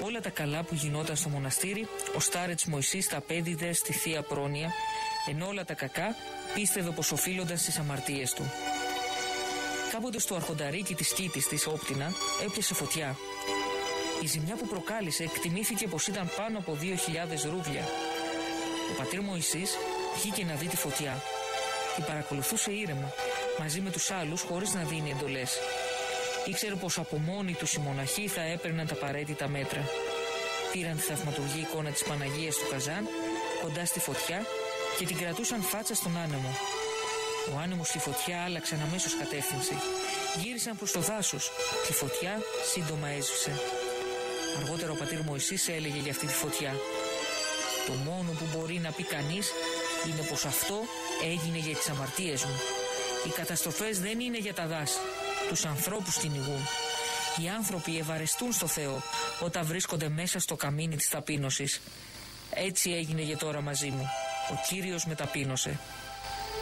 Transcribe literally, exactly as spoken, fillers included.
Όλα τα καλά που γινόταν στο μοναστήρι, ο Στάρετς Μωυσής τα απέδιδε στη Θεία Πρόνοια, ενώ όλα τα κακά πίστευε πως οφείλονταν στις αμαρτίες του. Κάποτε στο αρχονταρίκι της Κήτης της Όπτινα έπιασε φωτιά. Η ζημιά που προκάλεσε εκτιμήθηκε πως ήταν πάνω από δύο χιλιάδες ρούβλια. Ο πατήρ Μωυσής βγήκε να δει τη φωτιά. Την παρακολουθούσε ήρεμα, μαζί με τους άλλους, χωρίς να δίνει εντολές. Ήξερε πως από μόνοι τους οι μοναχοί θα έπαιρναν τα απαραίτητα μέτρα. Πήραν τη θαυματουργή εικόνα της Παναγίας του Καζάν κοντά στη φωτιά και την κρατούσαν φάτσα στον άνεμο. Ο άνεμος στη φωτιά άλλαξαν αμέσως κατεύθυνση. Γύρισαν προς το δάσος και η φωτιά σύντομα έσβησε. Αργότερα ο πατήρ Μωυσής έλεγε για αυτή τη φωτιά: «Το μόνο που μπορεί να πει κανείς είναι πως αυτό έγινε για τις αμαρτίες μου. Οι καταστροφές δεν είναι για τα δάση. Τους ανθρώπους κυνηγούν. Οι άνθρωποι ευαρεστούν στο Θεό όταν βρίσκονται μέσα στο καμίνι της ταπείνωσης. Έτσι έγινε για τώρα μαζί μου. Ο Κύριος με ταπείνωσε».